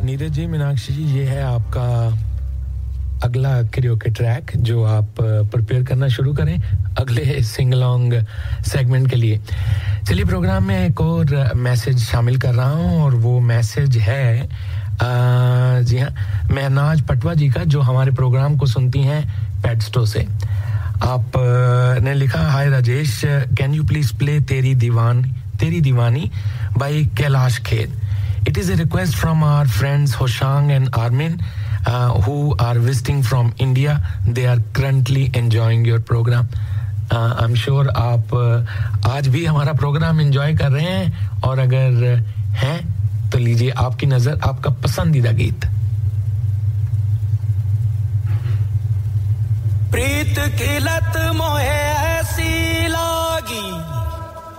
नीरज जी, मीनाक्षी जी, ये है आपका अगला कैरियोके ट्रैक जो आप प्रिपेयर करना शुरू करें अगले सिंग अलोंग सेगमेंट के लिए। चलिए, प्रोग्राम में एक और मैसेज शामिल कर रहा हूं और वो मैसेज है जी हाँ, महनाज पटवा जी का, जो हमारे प्रोग्राम को सुनती हैं पेडस्टो से। आप ने लिखा, हाय Rajesh, can you please play तेरी दीवानी bye Kailash Kher. It is a request from our friends Hoshang and Armin who are visiting from India. They are currently enjoying your program. I'm sure आप आज भी हमारा प्रोग्राम एंजॉय कर रहे हैं, और अगर हैं तो लीजिए आपकी नजर आपका पसंदीदा गीत। प्रीत की लत मोहे ऐसी लागी